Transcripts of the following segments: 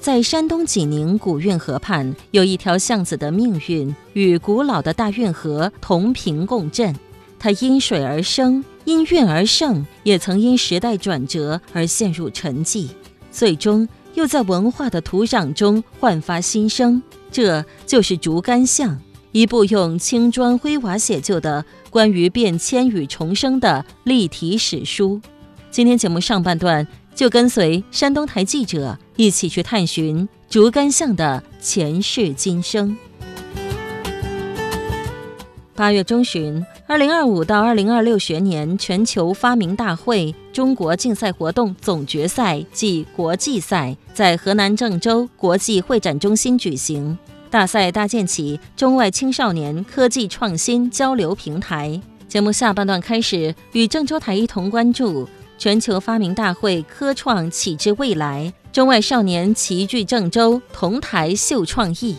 在山东济宁古运河畔，有一条巷子的命运与古老的大运河同频共振。它因水而生，因运而盛，也曾因时代转折而陷入沉寂，最终又在文化的土壤中焕发新生。这就是竹竿巷，一部用青砖灰瓦写就的关于变迁与重生的立体史书。今天节目上半段就跟随山东台记者一起去探寻竹竿巷的前世今生。8月中旬，2025到2026学年全球发明大会中国竞赛活动总决赛暨国际赛在河南郑州国际会展中心举行。大赛搭建起中外青少年科技创新交流平台。节目下半段开始，与郑州台一同关注全球发明大会科创启智未来，中外少年齐聚郑州，同台秀创意。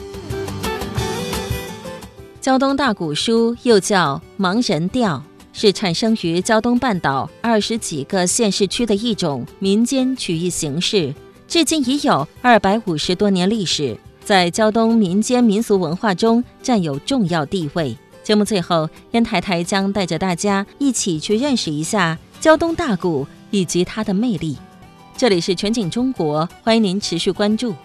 胶东大鼓书又叫盲人调，是产生于胶东半岛20几个县市区的一种民间曲艺形式，至今已有250多年历史，在胶东民间民俗文化中占有重要地位。节目最后，烟台台将带着大家一起去认识一下胶东大鼓以及它的魅力。这里是全景中国，欢迎您持续关注。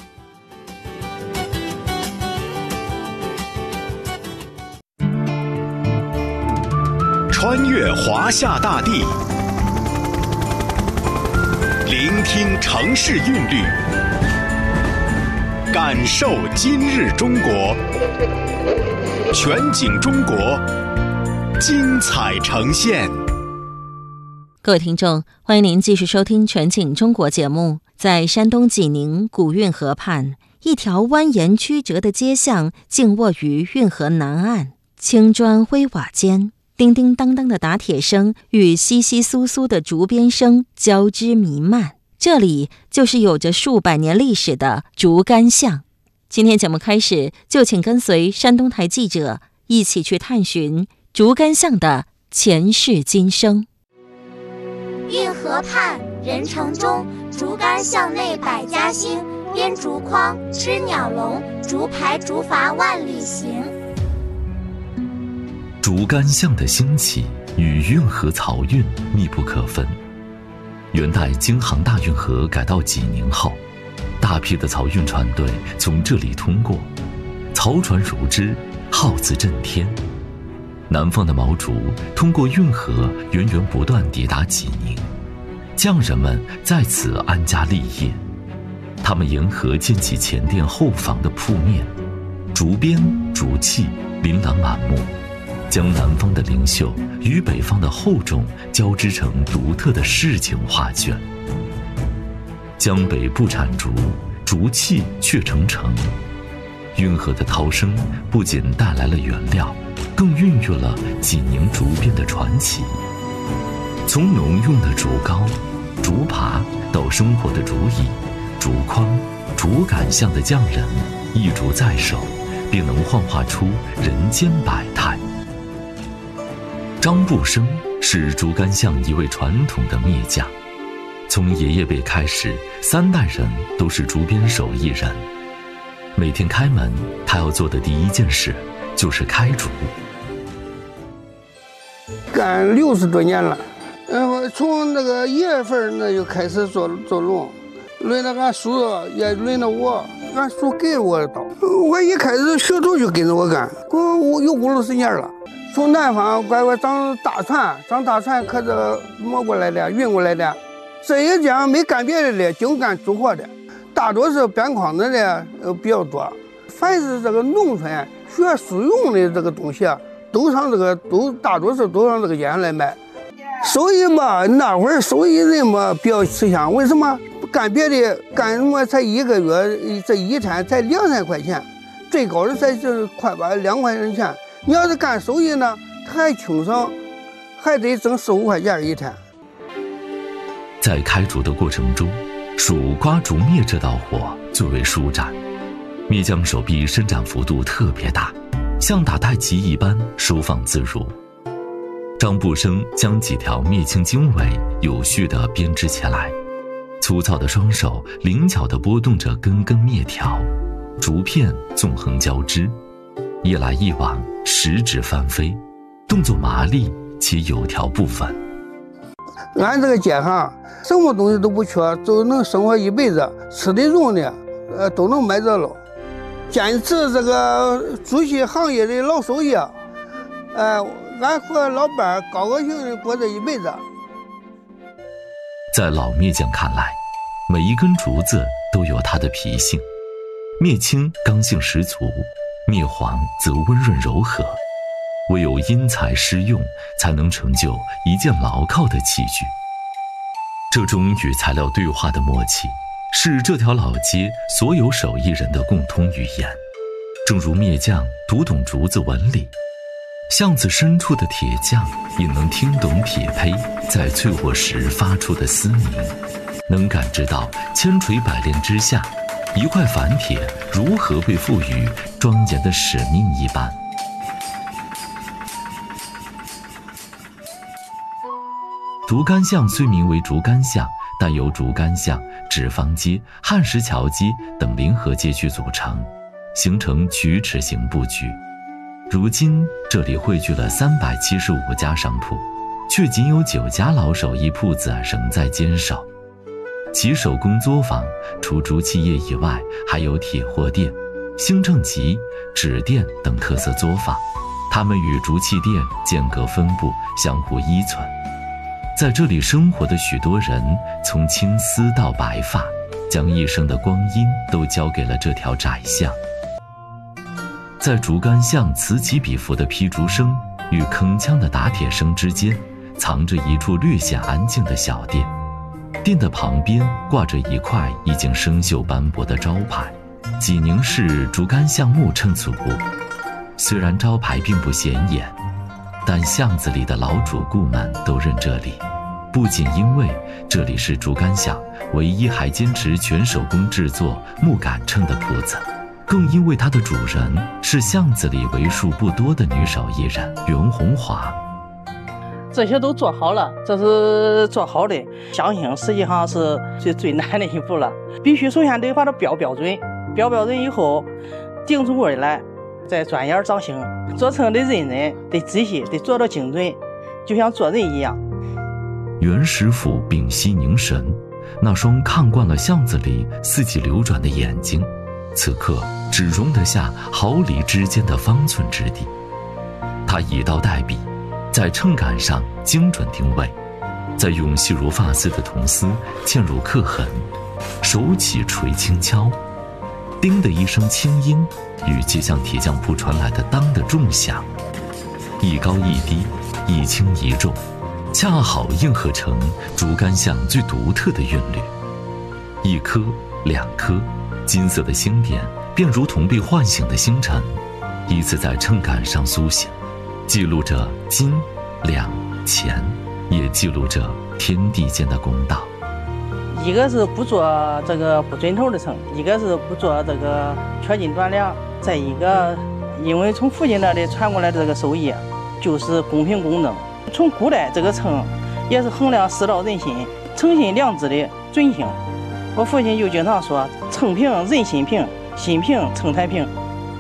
穿越华夏大地，聆听城市韵律，感受今日中国。全景中国，精彩呈现。 各位听众，欢迎您继续收听全景中国节目。在山东济宁古运河畔，一条蜿蜒曲折的街巷静卧于运河南岸，青砖灰瓦间，叮叮当当的打铁声与窸窸窣窣的竹鞭声交织弥漫。这里就是有着数百年历史的竹竿巷。今天节目开始，就请跟随山东台记者一起去探寻竹竿巷的前世今生。 运河畔人城中，竹竿巷内百家兴，编竹筐吃鸟笼，竹排竹筏万里行。 竹竿巷的兴起与运河漕运密不可分。元代京杭大运河改道济宁后，大批的漕运船队从这里通过，漕船如织，号子震天。南方的毛竹通过运河源源不断抵达济宁，匠人们在此安家立业。他们沿河建起前店后房的铺面，竹编竹器琳琅满目，将南方的灵秀与北方的厚重交织成独特的市井画卷。江北不产竹，竹器却成城。运河的涛声不仅带来了原料，更孕育了济宁竹编的传奇。从农用的竹篙、竹耙到生活的竹椅、竹筐、竹竿巷的匠人，一竹在手，便能幻化出人间百态。张步生是竹竿巷一位传统的篾匠，从爷爷辈开始，3代人都是竹编手艺人。每天开门，他要做的第一件事就是开竹。 干60多年了，我从那个1月份那就开始做龙，轮到俺叔也轮到我，俺叔给我的刀，我一开始学徒就跟着我干，我有50年了。从南方拐过长大船，可是摸过来的，运过来的。这一家没干别的的，就干竹活的，大多是编筐子的比较多。凡是这个农村学书用的这个东西，都大多数都上这个街上来卖。手艺嘛，那会儿手艺人嘛比较吃香，为什么？干别的干什么才1个月，这一天才2-3块钱，最高的才是快把2块钱。你要是干手艺呢，还轻松，还得挣4-5块钱一天。 在开竹的过程中，属刮竹篾这道活最为舒展，篾匠手臂伸展幅度特别大，像打太极一般收放自如。张步生将几条篾青经纬有序地编织起来， 粗糙的双手灵巧地拨动着根根篾条，竹片纵横交织，一来一往，十指翻飞，动作麻利且有条不紊。 俺这个街上什么东西都不缺，就能生活一辈子，吃的用的都能买着了。坚持这个竹器行业的老手艺，俺和老伴高高兴兴过这一辈子。 在老篾匠看来，每一根竹子都有它的脾性，篾青刚性十足，篾黄则温润柔和，唯有因材施用，才能成就一件牢靠的器具。这种与材料对话的默契，是这条老街所有手艺人的共通语言。正如篾匠读懂竹子纹理，巷子深处的铁匠也能听懂铁胚在淬火时发出的嘶鸣，能感知到千锤百炼之下，一块凡铁如何被赋予庄严的使命一般。竹竿巷虽名为竹竿巷，但由竹竿巷、纸坊街、汉石桥街等临河街区组成，形成曲尺形布局。如今这里汇聚了375家商铺，却仅有9家老手艺铺子仍在坚守。其手工作坊除竹器业以外，还有铁货店、兴正集、纸店等特色作坊，它们与竹器店间隔分布，相互依存。在这里生活的许多人，从青丝到白发，将一生的光阴都交给了这条窄巷。在竹竿巷此起彼伏的劈竹声与铿锵的打铁声之间，藏着一处略显安静的小店。店的旁边挂着一块已经生锈斑驳的招牌，济宁市竹竿巷木秤组。虽然招牌并不显眼，但巷子里的老主顾们都认这里，不仅因为这里是竹竿巷唯一还坚持全手工制作木杆秤的铺子，更因为它的主人是巷子里为数不多的女手艺人袁红华。 这些都做好了，这是做好的。象形实际上是最难的一步了，必须首先得把它标准，标准以后定出位来，再钻研掌形。做秤得认真，得仔细，得做到精准，就像做人一样。 袁师傅屏息凝神，那双看惯了巷子里四季流转的眼睛，此刻只容得下毫厘之间的方寸之地。他以刀代笔，在秤杆上精准定位，再用细如发丝的铜丝嵌入刻痕，手起锤轻敲，叮的一声轻音与接向铁匠铺传来的当的重响，一高一低，一轻一重，恰好应和成竹竿巷最独特的韵律。一颗两颗，金色的星点便如同被唤醒的星辰，依次在秤杆上苏醒，记录着金、两、钱，也记录着天地间的公道。 一个是不做这个不准头的秤，一个是不做这个缺斤短两，再一个因为从父亲那里传过来的这个手艺就是公平公正。从古代这个秤也是衡量世道人心、诚信良知的准星。我父亲就经常说，秤平人心平，心平秤才平。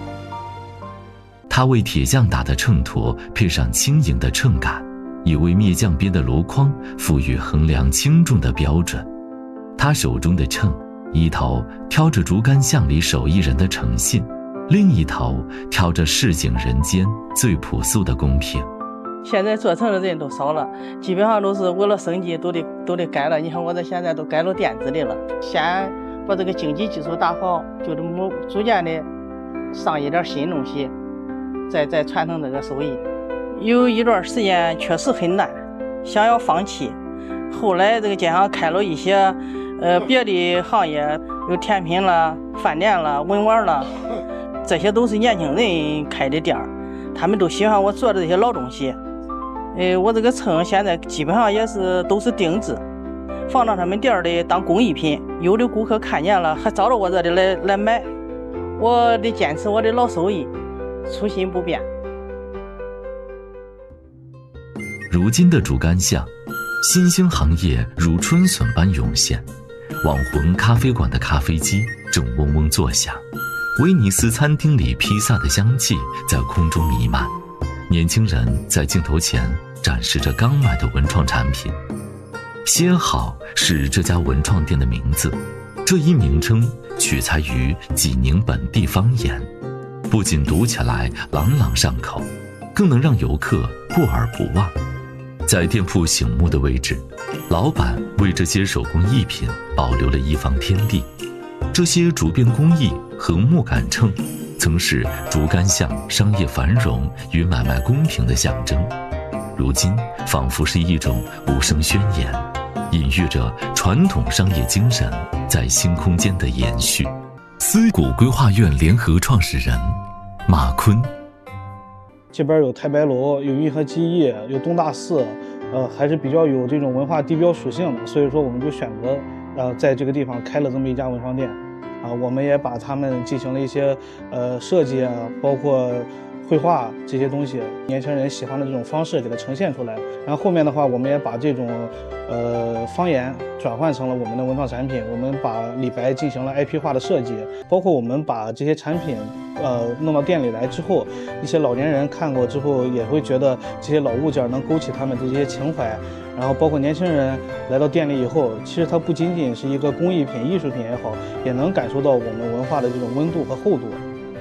他为铁匠打的秤砣配上轻盈的秤杆，也为篾匠编的箩筐赋予衡量轻重的标准。他手中的秤，一头挑着竹竿巷里手艺人的诚信，另一头挑着市井人间最朴素的公平。 现在做秤的人都少了，基本上都是为了生计都得改了。你看我这现在都改到电子的了，先把这个经济基础打好，就这么逐渐的上一点新东西，再传承这个手艺。有一段时间确实很难，想要放弃。后来这个街上开了一些别的行业，有甜品了、饭店了、文玩了，这些都是年轻人开的店儿，他们都喜欢我做的这些老东西。我这个秤现在基本上也是都是定制，放到他们店里当工艺品，有的顾客看见了还找到我这里来买。我得坚持我的老手艺，初心不变。 如今的竹竿巷，新兴行业如春笋般涌现， 网魂咖啡馆的咖啡机正嗡嗡作响，威尼斯餐厅里披萨的香气在空中弥漫，年轻人在镜头前展示着刚买的文创产品。歇好是这家文创店的名字，这一名称取材于济宁本地方言，不仅读起来朗朗上口，更能让游客过耳不忘。在店铺醒目的位置，老板为这些手工艺品保留了一方天地。这些竹编工艺和木杆秤曾是竹竿巷商业繁荣与买卖公平的象征，如今仿佛是一种无声宣言，隐喻着传统商业精神在新空间的延续。思古规划院联合创始人马坤， 这边有太白楼，有运河记忆，有东大寺，还是比较有这种文化地标属性的，所以说我们就选择在这个地方开了这么一家文创店。我们也把他们进行了一些设计啊，包括绘画这些东西，年轻人喜欢的这种方式给它呈现出来。然后后面的话，我们也把这种方言转换成了我们的文创产品。我们把李白进行了 IP 化的设计，包括我们把这些产品弄到店里来之后，一些老年人看过之后也会觉得这些老物件能勾起他们的这些情怀。然后包括年轻人来到店里以后，其实它不仅仅是一个工艺品、艺术品也好，也能感受到我们文化的这种温度和厚度。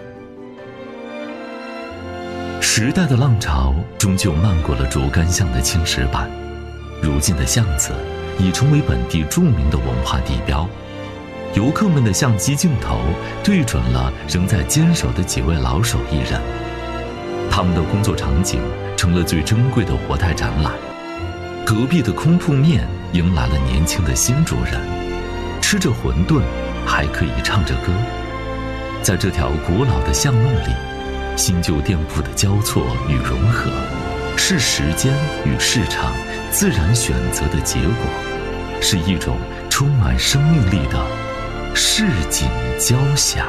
时代的浪潮终究漫过了竹竿巷的青石板，如今的巷子已成为本地著名的文化地标。游客们的相机镜头对准了仍在坚守的几位老手艺人，他们的工作场景成了最珍贵的活态展览。隔壁的空铺面迎来了年轻的新主人，吃着馄饨还可以唱着歌。在这条古老的巷弄里，新旧店铺的交错与融合，是时间与市场自然选择的结果，是一种充满生命力的市井交响。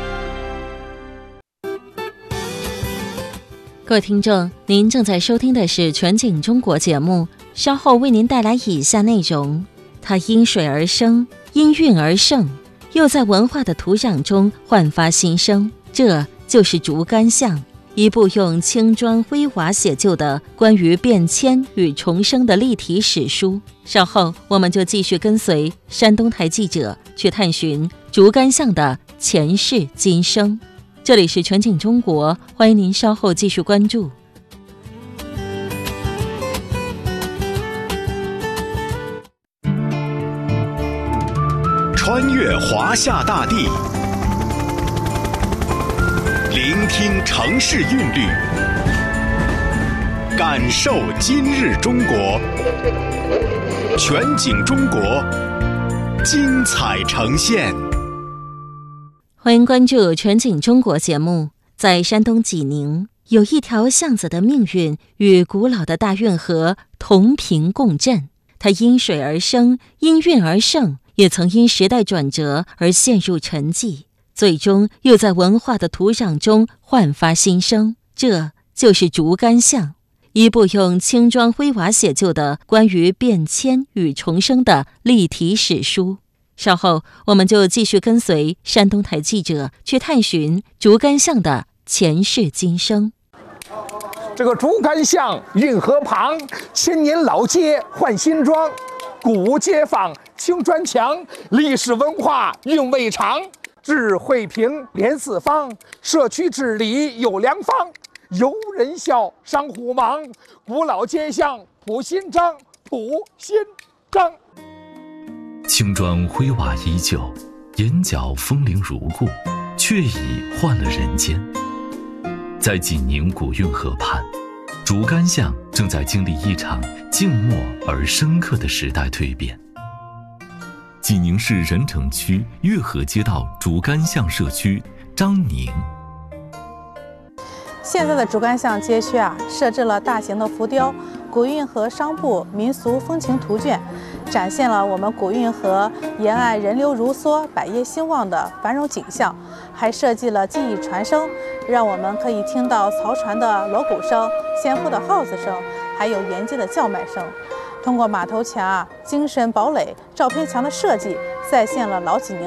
各位听众，您正在收听的是全景中国节目，稍后为您带来以下内容：它因水而生，因韵而盛，又在文化的土壤中焕发新生。这就是竹竿巷，一部用青砖灰瓦写就的关于变迁与重生的立体史书。稍后我们就继续跟随山东台记者去探寻竹竿巷的前世今生。这里是全景中国，欢迎您稍后继续关注。 穿越华夏大地，聆听城市韵律，感受今日中国。全景中国，精彩呈现。 欢迎关注全景中国节目。在山东济宁，有一条巷子的命运与古老的大运河同频共振。它因水而生，因韵而盛，也曾因时代转折而陷入沉寂，最终又在文化的土壤中焕发新生。这就是竹竿巷，一部用青砖灰瓦写就的关于变迁与重生的立体史书。稍后我们就继续跟随山东台记者去探寻竹竿巷的前世今生。 这个竹竿巷运河旁，千年老街换新装，古街坊青砖墙，历史文化韵味长。智慧瓶连四方，社区治理有良方。游人笑，商户忙，古老街巷谱新章，谱新章。 青砖灰瓦依旧，眼角风铃如故，却已换了人间。在济宁古运河畔，竹竿巷正在经历一场静默而深刻的时代蜕变。济宁市任城区越河街道竹竿巷社区张宁。 现在的竹竿巷街区设置了大型的浮雕、古运河商埠民俗风情图卷，展现了我们古运河沿岸人流如梭、百业兴旺的繁荣景象，还设计了技艺传声，让我们可以听到漕船的锣鼓声、先锋的号子声，还有沿街的叫卖声。 通过码头墙、精神堡垒、照片墙的设计，再现了老济宁